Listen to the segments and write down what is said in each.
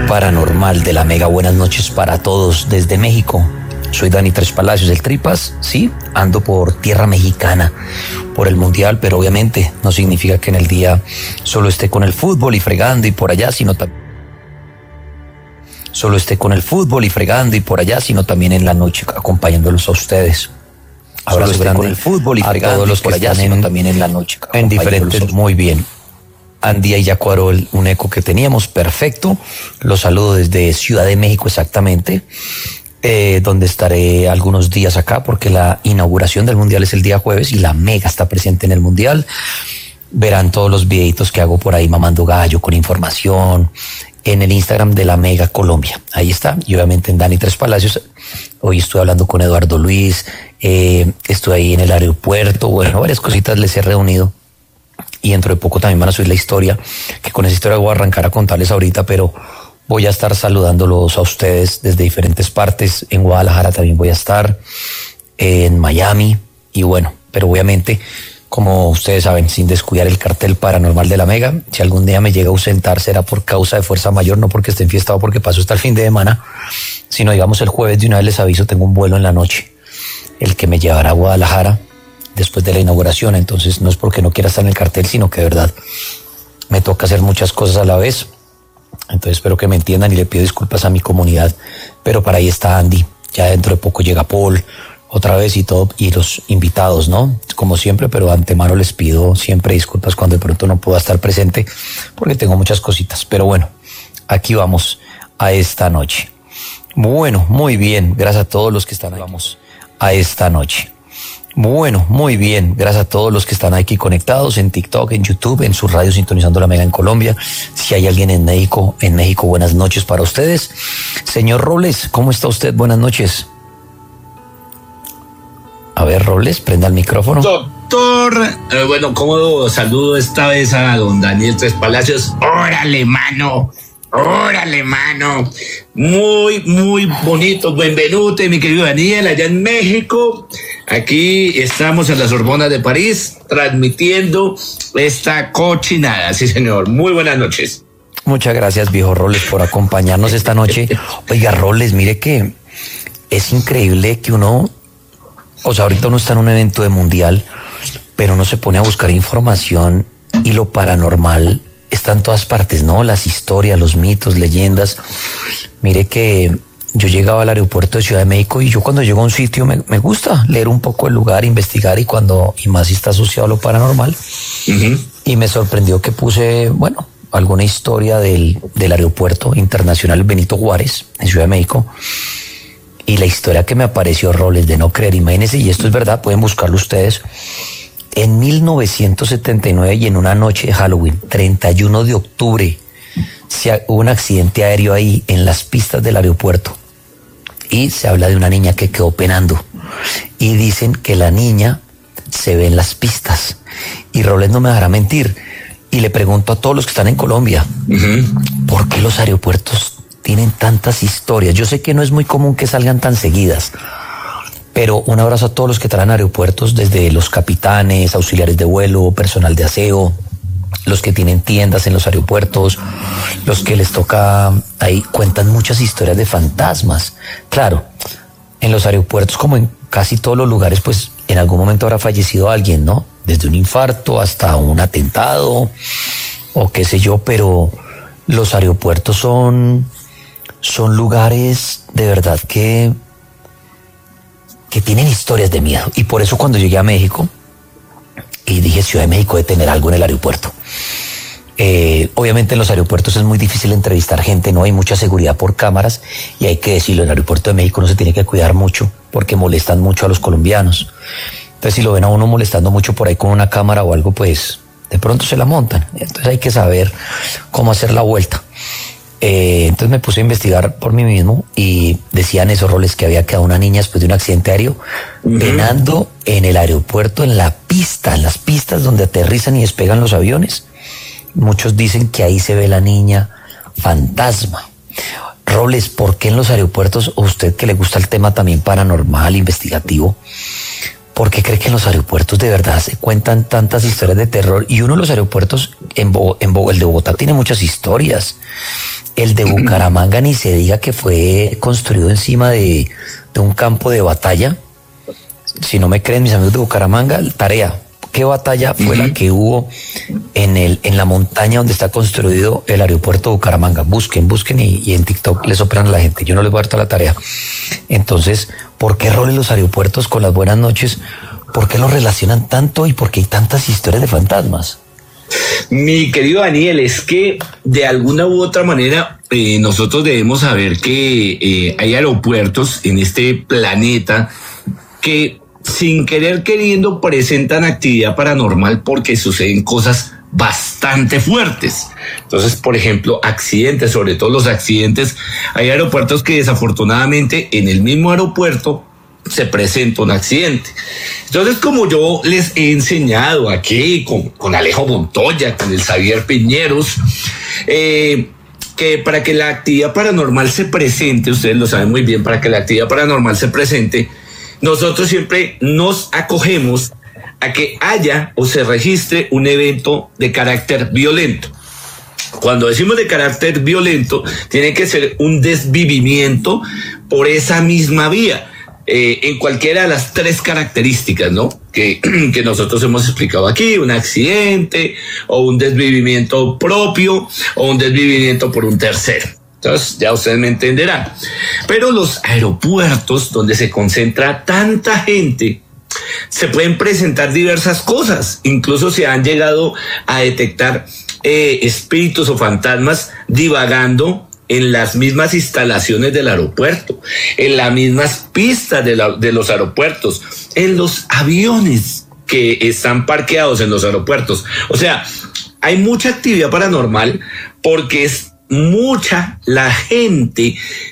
paranormal de la Mega. Buenas noches para todos desde México. Soy Dani Tres Palacios, el Tripas. Sí, ando por tierra mexicana, por el Mundial, pero obviamente no significa que en el día solo esté con el fútbol y fregando y por allá, sino también en la noche acompañándolos a ustedes. Abrazo grande con el fútbol y fregando a todos los que allá, sino también en la noche en diferentes. Muy bien. Andy ahí ya cuadró un eco que teníamos, perfecto. Los saludo desde Ciudad de México exactamente, donde estaré algunos días acá porque la inauguración del Mundial es el día jueves y la Mega está presente en el Mundial. Verán todos los videitos que hago por ahí mamando gallo con información en el Instagram de la Mega Colombia. Ahí está, y obviamente en Dani Tres Palacios. Hoy estoy hablando con Eduardo Luis, estoy ahí en el aeropuerto, bueno, varias cositas les he reunido. Y dentro de poco también van a subir la historia, que con esa historia voy a arrancar a contarles ahorita, pero voy a estar saludándolos a ustedes desde diferentes partes. En Guadalajara también voy a estar, en Miami, y bueno, pero obviamente, como ustedes saben, sin descuidar el cartel paranormal de la Mega. Si algún día me llega a ausentar será por causa de fuerza mayor, no porque esté en fiesta o porque paso hasta el fin de semana, sino digamos el jueves. De una vez les aviso, tengo un vuelo en la noche, el que me llevará a Guadalajara después de la inauguración. Entonces no es porque no quiera estar en el cartel, sino que de verdad me toca hacer muchas cosas a la vez. Entonces espero que me entiendan y le pido disculpas a mi comunidad, pero para ahí está Andy. Ya dentro de poco llega Paul otra vez y todo, y los invitados, ¿no? Como siempre, pero de antemano les pido siempre disculpas cuando de pronto no pueda estar presente porque tengo muchas cositas. Pero bueno, aquí vamos a esta noche. Bueno, muy bien, gracias a todos los que están ahí. Vamos a esta noche. Bueno, muy bien, gracias a todos los que están aquí conectados en TikTok, en YouTube, en su radio sintonizando la Mega en Colombia. Si hay alguien en México, buenas noches para ustedes. Señor Robles, ¿cómo está usted? Buenas noches. A ver, Robles, prenda el micrófono. Doctor, bueno, ¿cómo saludo esta vez a don Daniel Tres Palacios? ¡Órale, mano! ¡Órale, mano! Muy, muy bonito. Benvenute, mi querido Daniel, allá en México. Aquí estamos en la Sorbona de París, transmitiendo esta cochinada. Sí, señor. Muy buenas noches. Muchas gracias, viejo Robles, por acompañarnos esta noche. Oiga, Robles, mire que es increíble que uno... O sea, ahorita uno está en un evento de mundial, pero uno se pone a buscar información y lo paranormal está en todas partes, ¿no? Las historias, los mitos, leyendas. Mire que yo llegaba al aeropuerto de Ciudad de México y yo cuando llego a un sitio me gusta leer un poco el lugar, investigar y más si está asociado a lo paranormal. Uh-huh. Y me sorprendió que puse, bueno, alguna historia del aeropuerto internacional Benito Juárez en Ciudad de México. Y la historia que me apareció, Roles, de no creer, imagínense, y esto es verdad, pueden buscarlo ustedes. En 1979 y en una noche de Halloween, 31 de octubre, hubo un accidente aéreo ahí en las pistas del aeropuerto. Y se habla de una niña que quedó penando. Y dicen que la niña se ve en las pistas. Y Roles no me dejará mentir. Y le pregunto a todos los que están en Colombia, ¿por qué los aeropuertos tienen tantas historias? Yo sé que no es muy común que salgan tan seguidas, pero un abrazo a todos los que traen aeropuertos, desde los capitanes, auxiliares de vuelo, personal de aseo, los que tienen tiendas en los aeropuertos, los que les toca, ahí cuentan muchas historias de fantasmas. Claro, en los aeropuertos, como en casi todos los lugares, pues en algún momento habrá fallecido alguien, ¿no? Desde un infarto hasta un atentado o qué sé yo, pero los aeropuertos son lugares de verdad que tienen historias de miedo. Y por eso cuando llegué a México y dije Ciudad de México debe tener algo en el aeropuerto. Obviamente en los aeropuertos es muy difícil entrevistar gente, no hay mucha seguridad por cámaras y hay que decirlo, en el aeropuerto de México no se tiene que cuidar mucho porque molestan mucho a los colombianos. Entonces si lo ven a uno molestando mucho por ahí con una cámara o algo, pues de pronto se la montan. Entonces hay que saber cómo hacer la vuelta. Entonces me puse a investigar por mí mismo y decían esos Roles que había quedado una niña después de un accidente aéreo penando en el aeropuerto, en las pistas donde aterrizan y despegan los aviones. Muchos dicen que ahí se ve la niña fantasma. Roles, ¿por qué en los aeropuertos, usted que le gusta el tema también paranormal, investigativo, ¿Por qué cree que en los aeropuertos de verdad se cuentan tantas historias de terror? Y uno de los aeropuertos, el de Bogotá tiene muchas historias. El de Bucaramanga ni se diga que fue construido encima de un campo de batalla. Si no me creen mis amigos de Bucaramanga, tarea. ¿Qué batalla fue la que hubo en la montaña donde está construido el aeropuerto de Bucaramanga? Busquen y en TikTok les operan a la gente. Yo no les voy a dar toda la tarea. Entonces, ¿por qué rolen los aeropuertos con las buenas noches? ¿Por qué los relacionan tanto y por qué hay tantas historias de fantasmas? Mi querido Daniel, es que de alguna u otra manera nosotros debemos saber que hay aeropuertos en este planeta que sin querer queriendo presentan actividad paranormal porque suceden cosas bastante fuertes. Entonces, por ejemplo, accidentes, sobre todo los accidentes, hay aeropuertos que desafortunadamente en el mismo aeropuerto se presenta un accidente. Entonces, como yo les he enseñado aquí con Alejo Montoya, con el Xavier Piñeros, que para que la actividad paranormal se presente, ustedes lo saben muy bien, para que la actividad paranormal se presente, nosotros siempre nos acogemos a que haya o se registre un evento de carácter violento. Cuando decimos de carácter violento, tiene que ser un desvivimiento por esa misma vía, en cualquiera de las tres características, ¿no? Que nosotros hemos explicado aquí: un accidente, o un desvivimiento propio, o un desvivimiento por un tercero. Entonces, ya ustedes me entenderán. Pero los aeropuertos donde se concentra tanta gente, se pueden presentar diversas cosas. Incluso se han llegado a detectar espíritus o fantasmas divagando en las mismas instalaciones del aeropuerto, en las mismas pistas de los aeropuertos, en los aviones que están parqueados en los aeropuertos. O sea, hay mucha actividad paranormal porque es mucha la gente,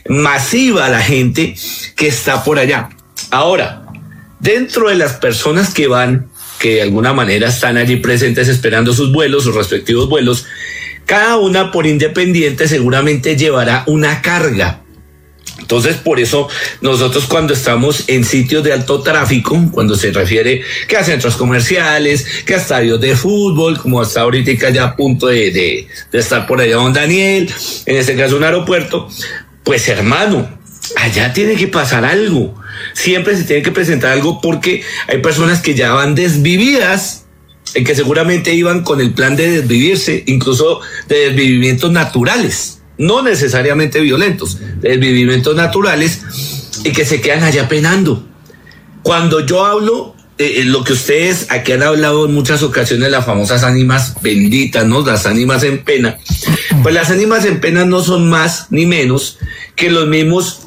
masiva la gente que está por allá. Ahora, dentro de las personas que van, que de alguna manera están allí presentes esperando sus vuelos, sus respectivos vuelos, cada una por independiente seguramente llevará una carga. Entonces, por eso nosotros cuando estamos en sitios de alto tráfico, cuando se refiere que a centros comerciales, que a estadios de fútbol, como hasta ahorita ya a punto de estar por allá don Daniel, en este caso un aeropuerto, pues hermano, allá tiene que pasar algo. Siempre se tiene que presentar algo porque hay personas que ya van desvividas, que seguramente iban con el plan de desvivirse, incluso de desvivimientos naturales. No necesariamente violentos, desvivimientos naturales, y que se quedan allá penando. Cuando yo hablo, lo que ustedes aquí han hablado en muchas ocasiones, las famosas ánimas benditas, ¿no? Las ánimas en pena. Pues las ánimas en pena no son más ni menos que los mismos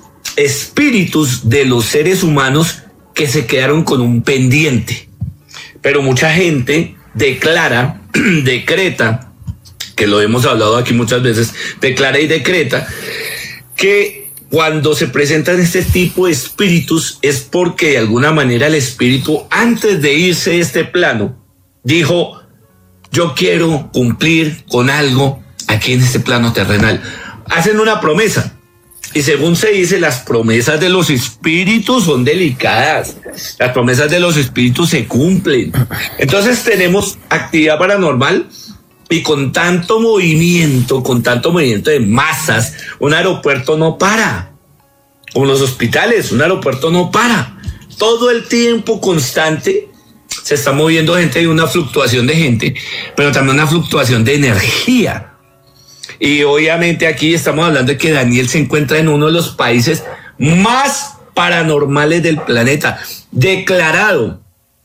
espíritus de los seres humanos que se quedaron con un pendiente. Pero mucha gente declara, decreta, que lo hemos hablado aquí muchas veces, declara y decreta que cuando se presentan este tipo de espíritus es porque de alguna manera el espíritu, antes de irse de este plano, dijo: yo quiero cumplir con algo aquí en este plano terrenal. Hacen una promesa. Y según se dice, las promesas de los espíritus son delicadas. Las promesas de los espíritus se cumplen. Entonces tenemos actividad paranormal. Y con tanto movimiento de masas, un aeropuerto no para. Como los hospitales, un aeropuerto no para. Todo el tiempo constante se está moviendo gente, hay una fluctuación de gente, pero también una fluctuación de energía. Y obviamente aquí estamos hablando de que Daniel se encuentra en uno de los países más paranormales del planeta, declarado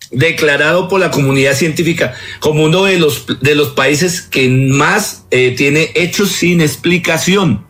por la comunidad científica como uno de los países que más tiene hechos sin explicación.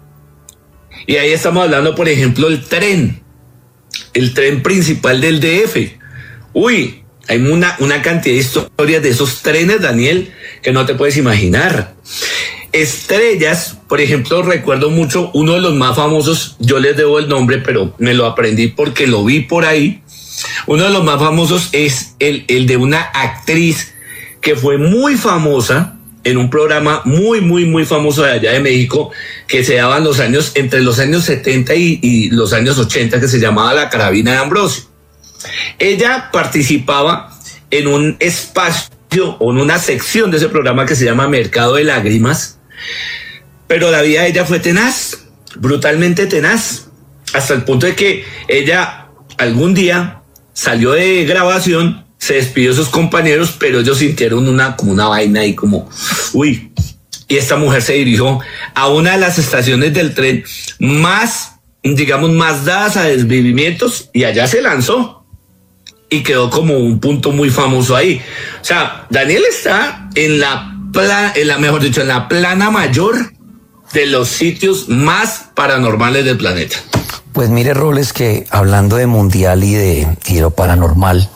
Y ahí estamos hablando, por ejemplo, el tren principal del DF. Uy, hay una cantidad de historias de esos trenes, Daniel, que no te puedes imaginar. Estrellas, por ejemplo, recuerdo mucho uno de los más famosos, yo les debo el nombre, pero me lo aprendí porque lo vi por ahí. Uno de los más famosos es el de una actriz que fue muy famosa en un programa muy famoso de allá de México, que se daba entre los años 70 y los años 80, que se llamaba La Carabina de Ambrosio. Ella participaba en un espacio o en una sección de ese programa que se llama Mercado de Lágrimas, pero la vida de ella fue tenaz, brutalmente tenaz, hasta el punto de que ella algún día salió de grabación, se despidió de sus compañeros, pero ellos sintieron como una vaina ahí como, uy, y esta mujer se dirigió a una de las estaciones del tren más, digamos, más dadas a desvivimientos, y allá se lanzó y quedó como un punto muy famoso ahí. O sea, Daniel está en mejor dicho, en la plana mayor de los sitios más paranormales del planeta. Pues mire, Robles, que hablando de mundial y de lo paranormal,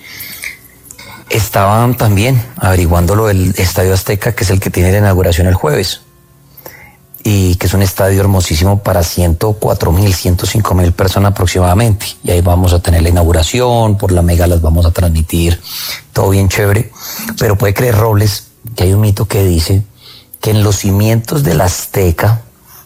estaban también averiguando lo del Estadio Azteca, que es el que tiene la inauguración el jueves, y que es un estadio hermosísimo para 104,000, 105,000 personas aproximadamente. Y ahí vamos a tener la inauguración, por la Mega las vamos a transmitir, todo bien chévere. Pero puede creer, Robles, que hay un mito que dice que en los cimientos del Azteca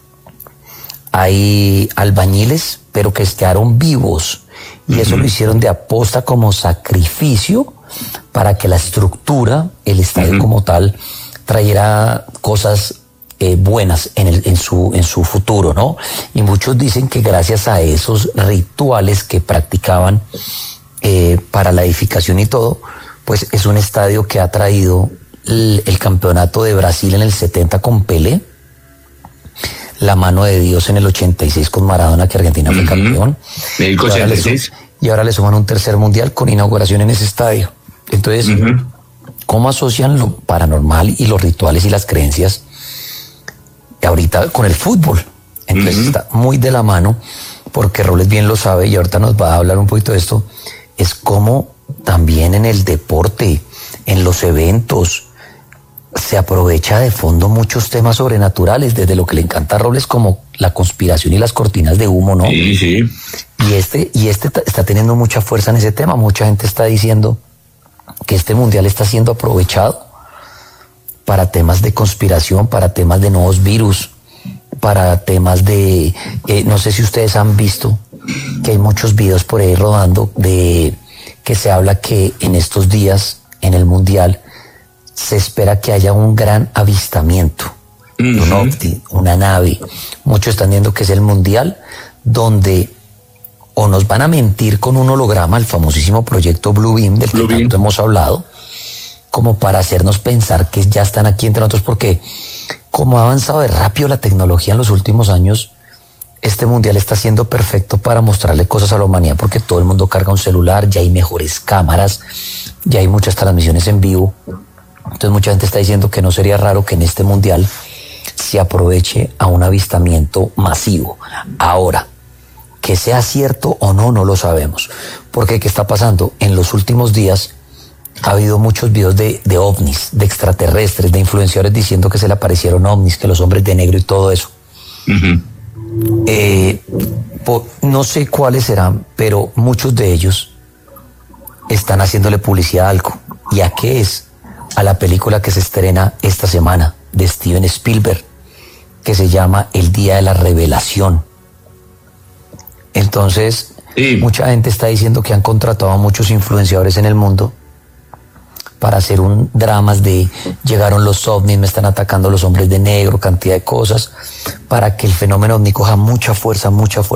hay albañiles, pero que quedaron vivos, y eso lo hicieron de aposta como sacrificio para que la estructura, el estadio como tal, trayera cosas buenas en su futuro, ¿no? Y muchos dicen que gracias a esos rituales que practicaban para la edificación y todo, pues es un estadio que ha traído el campeonato de Brasil en el 70 con Pelé, la mano de Dios en el 86 con Maradona, que Argentina fue campeón. México 86. Y ahora le suman un tercer mundial con inauguración en ese estadio. Entonces, ¿cómo asocian lo paranormal y los rituales y las creencias ahorita con el fútbol? Entonces está muy de la mano, porque Robles bien lo sabe y ahorita nos va a hablar un poquito de esto, es como también en el deporte, en los eventos, se aprovecha de fondo muchos temas sobrenaturales, desde lo que le encanta a Robles como la conspiración y las cortinas de humo, ¿no? Sí, sí. Y este está teniendo mucha fuerza en ese tema. Mucha gente está diciendo que este mundial está siendo aprovechado para temas de conspiración, para temas de nuevos virus, para temas de... no sé si ustedes han visto que hay muchos videos por ahí rodando de que se habla que en estos días, en el mundial, se espera que haya un gran avistamiento de un ovni, una nave. Muchos están viendo que es el mundial donde o nos van a mentir con un holograma, el famosísimo proyecto Blue Beam, del que tanto hemos hablado, como para hacernos pensar que ya están aquí entre nosotros, porque como ha avanzado de rápido la tecnología en los últimos años, este mundial está siendo perfecto para mostrarle cosas a la humanidad, porque todo el mundo carga un celular, ya hay mejores cámaras, ya hay muchas transmisiones en vivo. Entonces mucha gente está diciendo que no sería raro que en este mundial se aproveche a un avistamiento masivo. Ahora, que sea cierto o no, no lo sabemos. Porque ¿qué está pasando? En los últimos días ha habido muchos videos de ovnis, de extraterrestres, de influenciadores diciendo que se le aparecieron ovnis, que los hombres de negro y todo eso. No sé cuáles serán, pero muchos de ellos están haciéndole publicidad a algo. ¿Y a qué es? A la película que se estrena esta semana de Steven Spielberg, que se llama El Día de la Revelación. Entonces, mucha gente está diciendo que han contratado a muchos influenciadores en el mundo para hacer dramas de llegaron los ovnis, me están atacando los hombres de negro, cantidad de cosas, para que el fenómeno ovni coja mucha fuerza,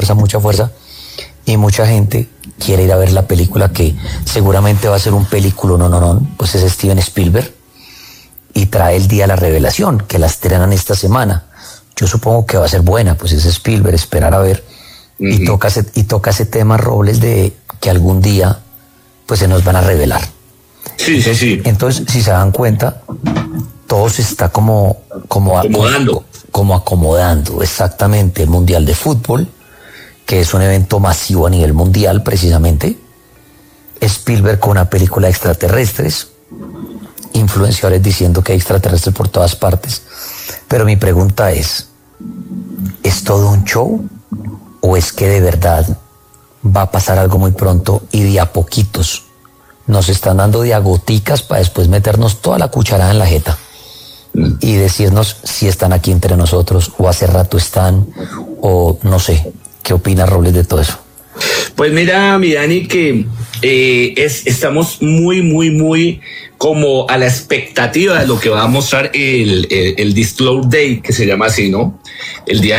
y mucha gente quiere ir a ver la película, que seguramente va a ser un película, pues es Steven Spielberg, y trae El Día de la Revelación, que la estrenan esta semana. Yo supongo que va a ser buena, pues es Spielberg, esperar a ver. Y toca ese tema, Robles, de que algún día pues se nos van a revelar. Sí. Entonces, si se dan cuenta, todo se está como acomodando, exactamente. El Mundial de Fútbol, que es un evento masivo a nivel mundial precisamente, Spielberg con una película de extraterrestres, influenciadores diciendo que hay extraterrestres por todas partes. Pero mi pregunta ¿es todo un show o es que de verdad va a pasar algo muy pronto y de a poquitos nos están dando de a goticas para después meternos toda la cucharada en la jeta y decirnos si están aquí entre nosotros o hace rato están, o no sé? ¿Qué opina Robles de todo eso? Pues mira, mi Dani, que estamos muy como a la expectativa de lo que va a mostrar el Disclosure Day, que se llama así, ¿no? El día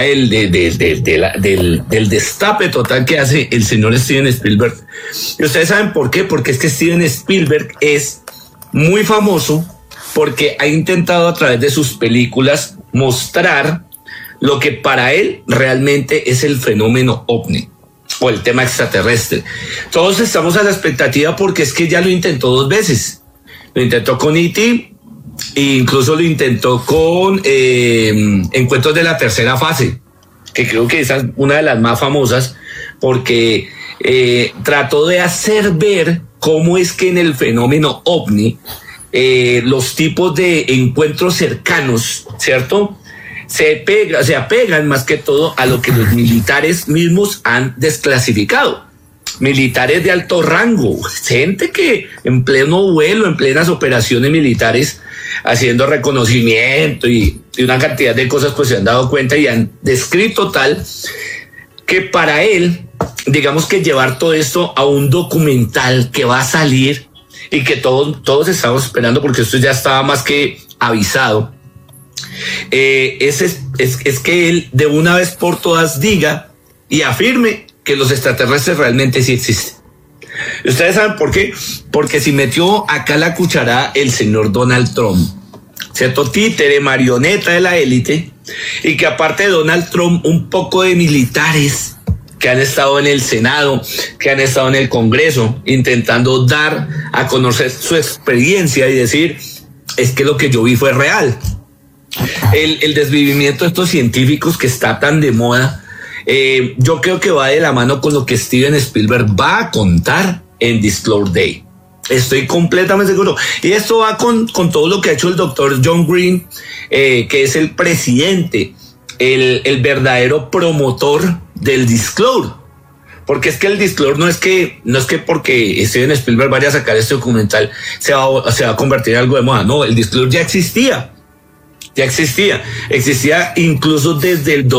del destape total que hace el señor Steven Spielberg. Y ustedes saben por qué, porque es que Steven Spielberg es muy famoso porque ha intentado a través de sus películas mostrar lo que para él realmente es el fenómeno ovni o el tema extraterrestre. Todos estamos a la expectativa porque es que ya lo intentó 2 veces. Lo intentó con E.T. e incluso lo intentó con Encuentros de la Tercera Fase, que creo que esa es una de las más famosas, porque trató de hacer ver cómo es que en el fenómeno ovni los tipos de encuentros cercanos, ¿cierto?, se apegan más que todo a lo que los militares mismos han desclasificado. Militares de alto rango, gente que en pleno vuelo, en plenas operaciones militares, haciendo reconocimiento y una cantidad de cosas, pues se han dado cuenta y han descrito tal que para él, digamos que llevar todo esto a un documental que va a salir y que todos estamos esperando, porque esto ya estaba más que avisado, es que él de una vez por todas diga y afirme que los extraterrestres realmente sí existen. ¿Ustedes saben por qué? Porque si metió acá la cuchara el señor Donald Trump, cierto títere, marioneta de la élite, y que aparte de Donald Trump, un poco de militares que han estado en el Senado, que han estado en el Congreso, intentando dar a conocer su experiencia y decir, es que lo que yo vi fue real. El desvivimiento de estos científicos que está tan de moda, yo creo que va de la mano con lo que Steven Spielberg va a contar en Disclosure Day. Estoy completamente seguro. Y esto va con todo lo que ha hecho el doctor John Green, que es el presidente, el verdadero promotor del Disclosure. Porque es que el Disclosure no es que porque Steven Spielberg vaya a sacar este documental se va a convertir en algo de moda. No, el Disclosure ya existía incluso desde el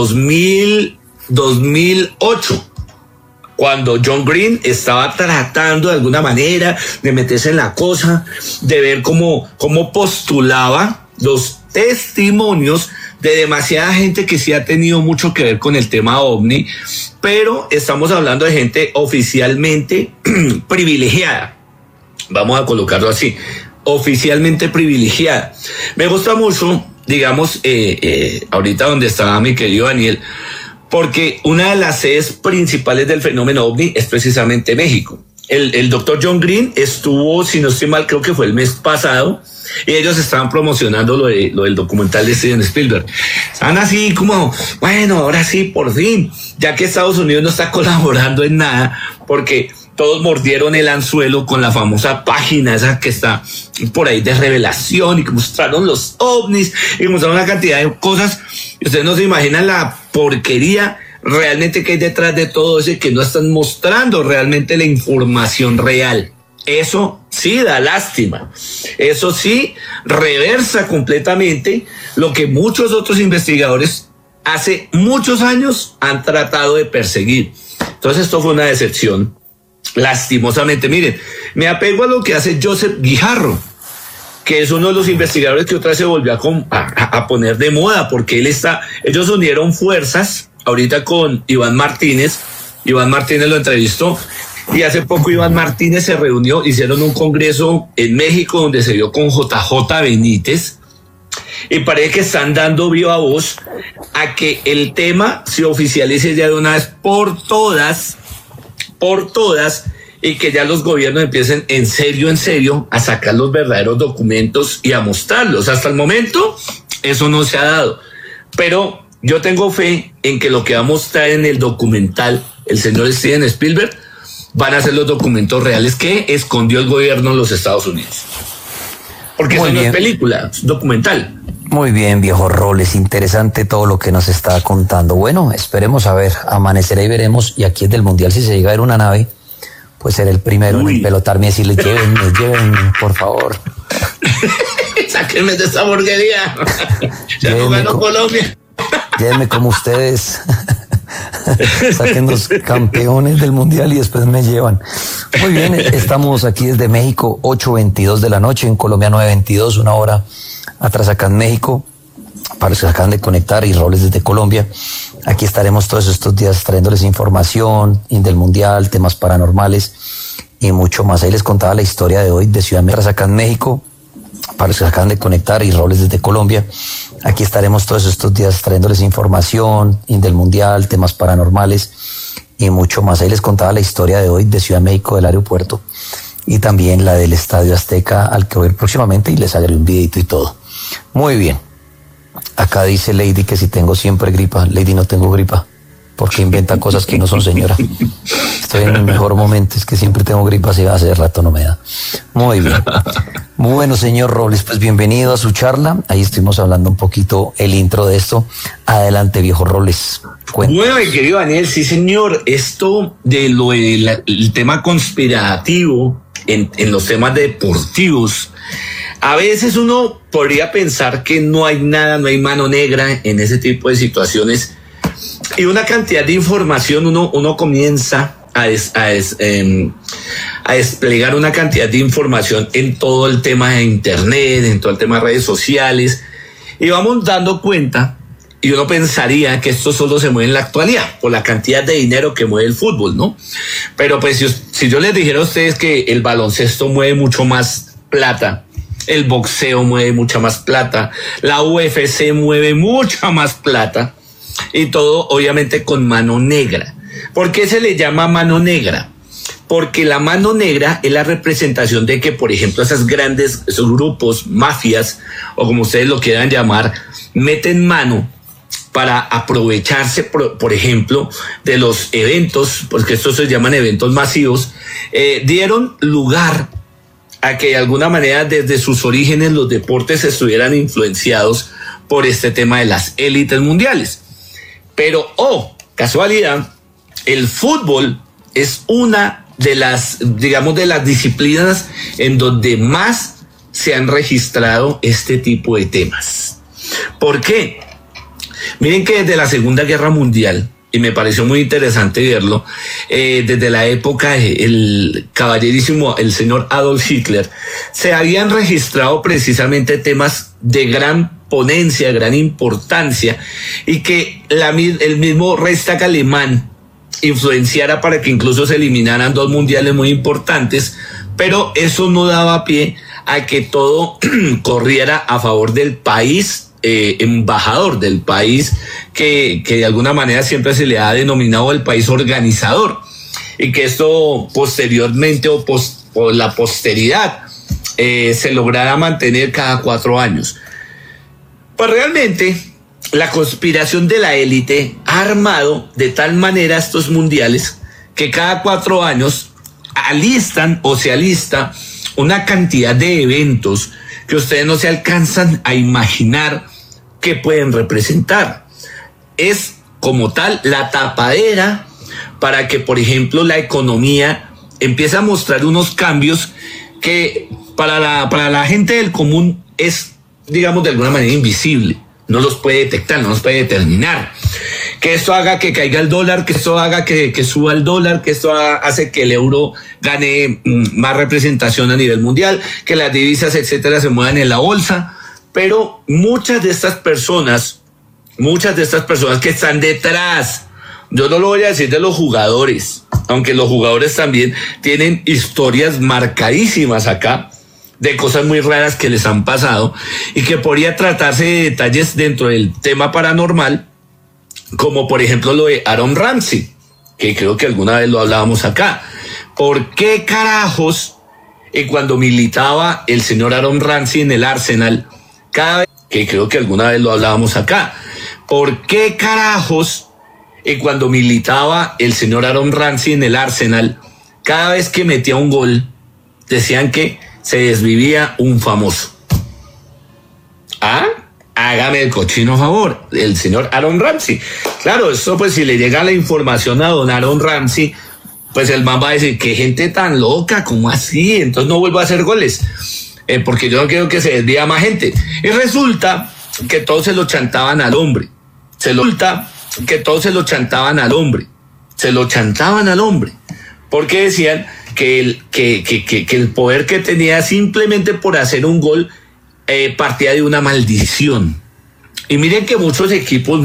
2008, cuando John Green estaba tratando de alguna manera de meterse en la cosa, de ver cómo postulaba los testimonios de demasiada gente que sí ha tenido mucho que ver con el tema ovni, pero estamos hablando de gente oficialmente privilegiada, vamos a colocarlo así, oficialmente privilegiada. Me gusta mucho, digamos, ahorita donde estaba mi querido Daniel, porque una de las sedes principales del fenómeno ovni es precisamente México. El doctor John Green estuvo, si no estoy mal, creo que fue el mes pasado, y ellos estaban promocionando lo del documental de Steven Spielberg. Estaban así como, bueno, ahora sí, por fin, ya que Estados Unidos no está colaborando en nada, porque todos mordieron el anzuelo con la famosa página esa que está por ahí de revelación, y que mostraron los ovnis y mostraron una cantidad de cosas. Y ustedes no se imaginan la porquería realmente que hay detrás de todo eso, y que no están mostrando realmente la información real. Eso sí da lástima. Eso sí reversa completamente lo que muchos otros investigadores hace muchos años han tratado de perseguir. Entonces esto fue una decepción. Lastimosamente, miren, me apego a lo que hace Joseph Guijarro, que es uno de los investigadores que otra vez se volvió a poner de moda, porque ellos unieron fuerzas ahorita con Iván Martínez. Iván Martínez lo entrevistó, y hace poco Iván Martínez se reunió, hicieron un congreso en México donde se vio con JJ Benítez, y parece que están dando viva voz a que el tema se oficialice ya de una vez por todas, y que ya los gobiernos empiecen en serio a sacar los verdaderos documentos y a mostrarlos. Hasta el momento eso no se ha dado, pero yo tengo fe en que lo que va a mostrar en el documental el señor Steven Spielberg van a ser los documentos reales que escondió el gobierno de los Estados Unidos. Porque eso no es película, es documental. Muy bien, viejo Roles, interesante todo lo que nos está contando. Bueno, esperemos a ver, amanecerá y veremos. Y aquí es del Mundial, si se llega a ver una nave, pues será el primero en pelotarme y decirle, llévenme, por favor. Sáquenme de esa hamburguería. Ya no ganó Colombia. Llévenme como ustedes. Sáquennos campeones del mundial y después me llevan. Muy bien, estamos aquí desde México, 8:22 de la noche, en Colombia 9:22, una hora atrás acá en México. Para los que se acaban de conectar, y Robles desde Colombia. Aquí estaremos todos estos días trayéndoles información del mundial, temas paranormales y mucho más. Ahí les contaba la historia de hoy de Ciudad México, acá en México. Para los que se acaban de conectar, y Robles desde Colombia. Aquí estaremos todos estos días trayéndoles información del mundial, temas paranormales y mucho más. Ahí les contaba la historia de hoy de Ciudad México, del aeropuerto, y también la del Estadio Azteca, al que voy a ir próximamente, y les haré un videito y todo. Muy bien. Acá dice Lady que si tengo siempre gripa. Lady, no tengo gripa, porque inventa cosas que no son, señora. Estoy en mi mejor momento, es que siempre tengo gripa, así hace rato no me da. Muy bien. Bueno, señor Robles, pues bienvenido a su charla. Ahí estuvimos hablando un poquito el intro de esto. Adelante, viejo Robles. Cuéntanos. Bueno, mi querido Daniel, sí, señor. Esto de el tema conspirativo en los temas deportivos, a veces uno podría pensar que no hay nada, no hay mano negra en ese tipo de situaciones, y una cantidad de información uno comienza a desplegar una cantidad de información en todo el tema de internet, en todo el tema de redes sociales, y vamos dando cuenta, y uno pensaría que esto solo se mueve en la actualidad por la cantidad de dinero que mueve el fútbol, ¿no? Pero pues si yo les dijera a ustedes que el baloncesto mueve mucho más plata, el boxeo mueve mucha más plata, la UFC mueve mucha más plata, y todo obviamente con mano negra. ¿Por qué se le llama mano negra? Porque la mano negra es la representación de que, por ejemplo, esos grupos, mafias, o como ustedes lo quieran llamar, meten mano para aprovecharse, por ejemplo, de los eventos, porque estos se llaman eventos masivos, dieron lugar a que de alguna manera desde sus orígenes los deportes estuvieran influenciados por este tema de las élites mundiales. Pero, casualidad, el fútbol es una de las, digamos, de las disciplinas en donde más se han registrado este tipo de temas. ¿Por qué? Miren que desde la Segunda Guerra Mundial, y me pareció muy interesante verlo, desde la época del caballerísimo, el señor Adolf Hitler, se habían registrado precisamente temas de gran ponencia, gran importancia, y que el mismo Reichstag alemán influenciara para que incluso se eliminaran 2 mundiales muy importantes, pero eso no daba pie a que todo corriera a favor del país embajador, del país que de alguna manera siempre se le ha denominado el país organizador, y que esto posteriormente o por la posteridad se lograra mantener cada 4 años. Pues realmente la conspiración de la élite ha armado de tal manera estos mundiales que cada 4 años se alista una cantidad de eventos que ustedes no se alcanzan a imaginar que pueden representar. Es como tal la tapadera para que, por ejemplo, la economía empiece a mostrar unos cambios que para la gente del común es, digamos, de alguna manera invisible. No los puede detectar, no los puede determinar. Que esto haga que caiga el dólar, que esto haga que suba el dólar, que esto hace que el euro gane más representación a nivel mundial, que las divisas, etcétera, se muevan en la bolsa. Pero muchas de estas personas que están detrás, yo no lo voy a decir de los jugadores, aunque los jugadores también tienen historias marcadísimas acá, de cosas muy raras que les han pasado, y que podría tratarse de detalles dentro del tema paranormal, como por ejemplo lo de Aaron Ramsey, que creo que alguna vez lo hablábamos acá. ¿Por qué carajos, cuando militaba el señor Aaron Ramsey en el Arsenal, ¿por qué carajos, cuando militaba el señor Aaron Ramsey en el Arsenal, cada vez que metía un gol, decían que se desvivía un famoso? Hágame el cochino favor, el señor Aaron Ramsey. Claro, eso pues si le llega la información a don Aaron Ramsey, pues el man va a decir, qué gente tan loca, ¿cómo así? Entonces no vuelvo a hacer goles, porque yo no quiero que se desvíe más gente. Y resulta que todos se lo chantaban al hombre. que todos se lo chantaban al hombre. Porque decían que el poder que tenía simplemente por hacer un gol partía de una maldición. Y miren que muchos equipos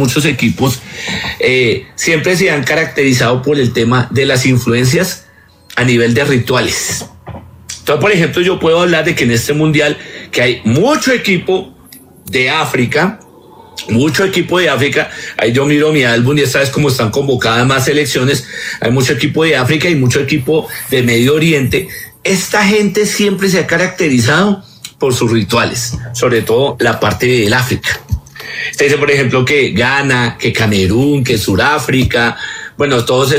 siempre se han caracterizado por el tema de las influencias a nivel de rituales. Entonces, por ejemplo, yo puedo hablar de que en este mundial que hay mucho equipo de África, ahí yo miro mi álbum y esta vez como están convocadas más selecciones, hay mucho equipo de África y mucho equipo de Medio Oriente. Esta gente siempre se ha caracterizado por sus rituales, sobre todo la parte del África. Usted dice, por ejemplo, que Ghana, que Camerún, que Sudáfrica, bueno, todos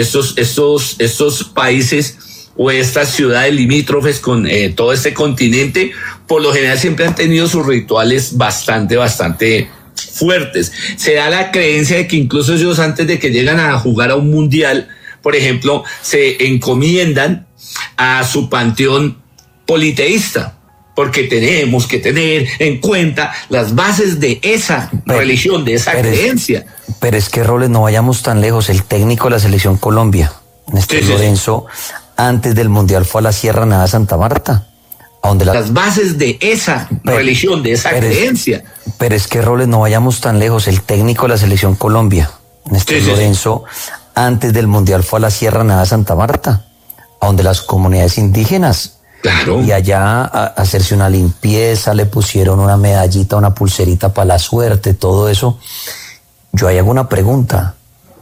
estos países o estas ciudades limítrofes con todo este continente, por lo general siempre han tenido sus rituales bastante fuertes. Se da la creencia de que incluso ellos antes de que llegan a jugar a un mundial, por ejemplo, se encomiendan a su panteón politeísta, porque tenemos que tener en cuenta las bases de esa religión, de esa creencia. Pero es que, Robles, no vayamos tan lejos. El técnico de la Selección Colombia, Néstor Lorenzo, antes del Mundial fue a la Sierra Nevada de Santa Marta, a donde las bases de esa religión, de esa creencia. Pero es que, Robles, no vayamos tan lejos. El técnico de la Selección Colombia, Néstor Lorenzo, antes del Mundial fue a la Sierra Nevada de Santa Marta, a donde las comunidades indígenas. Claro. Y allá a hacerse una limpieza, le pusieron una medallita, una pulserita para la suerte, todo eso. Yo ahí hago una pregunta.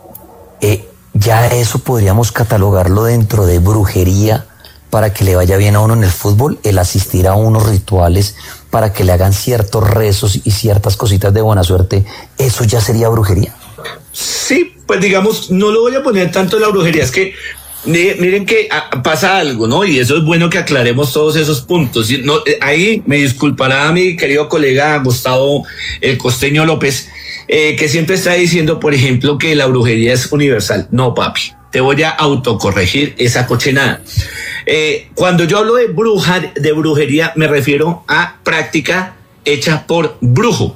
¿Ya eso podríamos catalogarlo dentro de brujería para que le vaya bien a uno en el fútbol? El asistir a unos rituales para que le hagan ciertos rezos y ciertas cositas de buena suerte, ¿eso ya sería brujería? Sí, pues digamos, no lo voy a poner tanto en la brujería, es que miren que pasa algo, ¿no? Y eso es bueno que aclaremos todos esos puntos. No, ahí me disculpará mi querido colega Gustavo el Costeño López, que siempre está diciendo, por ejemplo, que la brujería es universal. No, papi, te voy a autocorregir esa cochinada. Cuando yo hablo de brujería, me refiero a práctica hecha por brujo.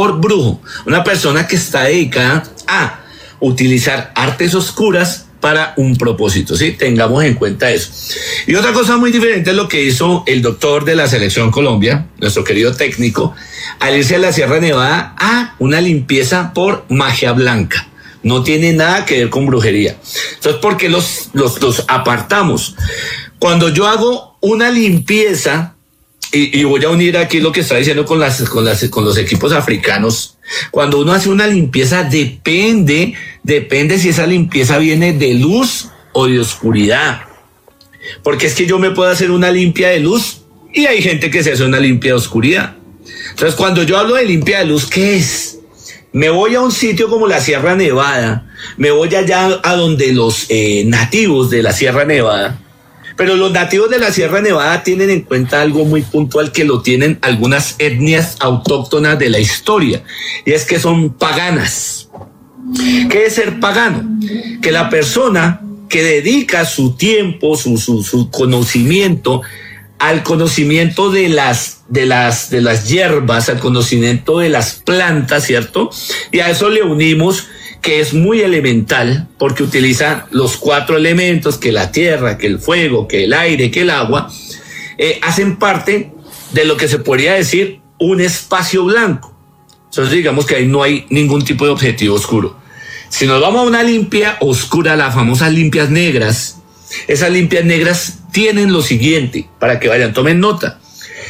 Una persona que está dedicada a utilizar artes oscuras para un propósito, ¿sí? Tengamos en cuenta eso. Y otra cosa muy diferente es lo que hizo el doctor de la Selección Colombia, nuestro querido técnico, al irse a la Sierra Nevada a una limpieza por magia blanca. No tiene nada que ver con brujería. Entonces, ¿por qué los apartamos? Cuando yo hago una limpieza, y voy a unir aquí lo que está diciendo con los equipos africanos, cuando uno hace una limpieza depende si esa limpieza viene de luz o de oscuridad. Porque es que yo me puedo hacer una limpia de luz y hay gente que se hace una limpia de oscuridad. Entonces, cuando yo hablo de limpia de luz, ¿qué es? Me voy a un sitio como la Sierra Nevada, me voy allá a donde los nativos de la Sierra Nevada. Pero los nativos de la Sierra Nevada tienen en cuenta algo muy puntual que lo tienen algunas etnias autóctonas de la historia, y es que son paganas. ¿Qué es ser pagano? Que la persona que dedica su tiempo, su conocimiento al conocimiento de las hierbas, al conocimiento de las plantas, ¿cierto? Y a eso le unimos que es muy elemental, porque utiliza los 4 elementos, que la tierra, que el fuego, que el aire, que el agua, hacen parte de lo que se podría decir un espacio blanco. Entonces digamos que ahí no hay ningún tipo de objetivo oscuro. Si nos vamos a una limpia oscura, las famosas limpias negras, esas limpias negras tienen lo siguiente, para que vayan, tomen nota: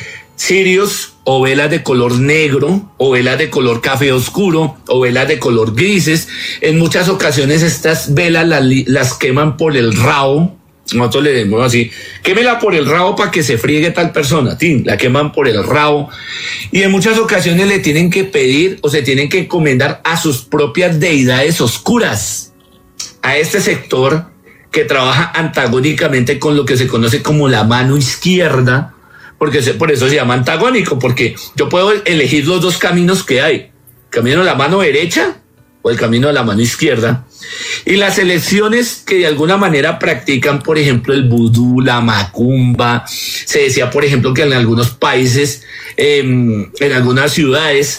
cirios o velas de color negro, o velas de color café oscuro, o velas de color grises. En muchas ocasiones estas velas las queman por el rabo. Nosotros le decimos así: quémela por el rabo para que se friegue tal persona. ¡Tin! La queman por el rabo. Y en muchas ocasiones le tienen que pedir o se tienen que encomendar a sus propias deidades oscuras, a este sector que trabaja antagónicamente con lo que se conoce como la mano izquierda, porque por eso se llama antagónico, porque yo puedo elegir los dos caminos que hay: el camino de la mano derecha o el camino de la mano izquierda. Y las elecciones que de alguna manera practican, por ejemplo, el vudú, la macumba, se decía, por ejemplo, que en algunos países, en algunas ciudades,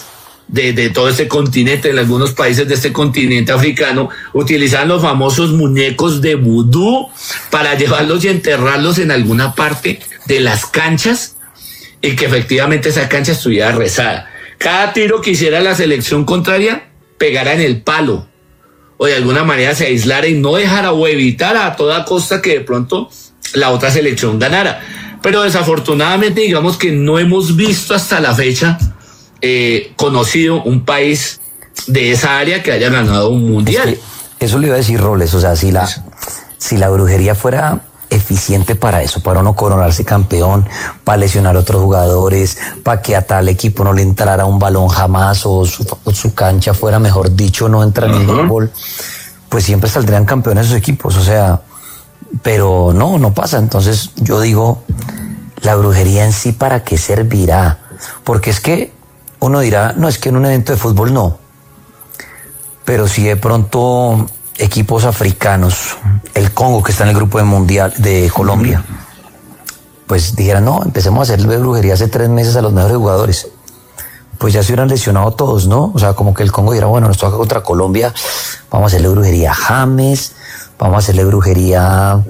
de todo este continente, en algunos países de este continente africano, utilizaban los famosos muñecos de vudú para llevarlos y enterrarlos en alguna parte de las canchas y que efectivamente esa cancha estuviera rezada. Cada tiro que hiciera la selección contraria pegara en el palo o de alguna manera se aislara y no dejara o evitara a toda costa que de pronto la otra selección ganara. Pero desafortunadamente digamos que no hemos visto hasta la fecha conocido un país de esa área que haya ganado un mundial. Es que eso le iba a decir Roles, o sea, si la brujería fuera eficiente para eso, para uno coronarse campeón, para lesionar a otros jugadores, para que a tal equipo no le entrara un balón jamás o su cancha fuera, mejor dicho, no entrar en ningún gol, pues siempre saldrían campeones esos equipos, o sea, pero no pasa. Entonces yo digo, la brujería en sí, ¿para qué servirá? Porque es que uno dirá, no, es que en un evento de fútbol no, pero si de pronto equipos africanos, el Congo que está en el grupo de mundial de Colombia, pues dijeran, no, empecemos a hacerle brujería hace 3 meses a los mejores jugadores, pues ya se hubieran lesionado todos, ¿no? O sea, como que el Congo dirá, bueno, nos toca contra Colombia, vamos a hacerle brujería a James, vamos a hacerle brujería